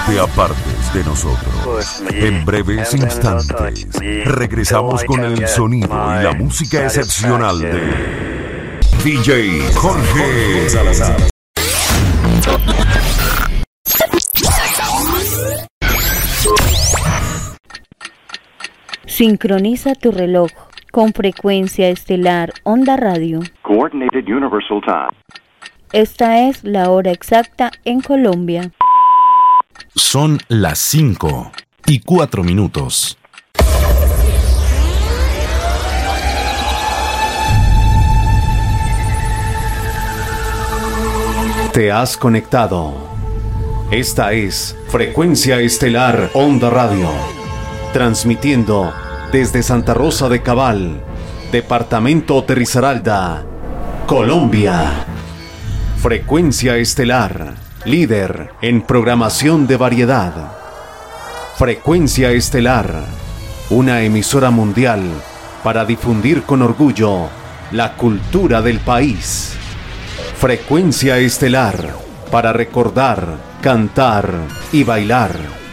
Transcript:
te apartes de nosotros. En breves instantes, regresamos con el sonido y la música excepcional de DJ Jorge Salazar. Sincroniza tu reloj con frecuencia estelar Onda Radio. Coordinated Universal Time. Esta es la hora exacta en Colombia. Son las 5:04. Te has conectado. Esta es Frecuencia Estelar Onda Radio, transmitiendo desde Santa Rosa de Cabal, departamento de Risaralda, Colombia. Frecuencia Estelar, líder en programación de variedad. Frecuencia Estelar, una emisora mundial para difundir con orgullo la cultura del país. Frecuencia Estelar, para recordar, cantar y bailar.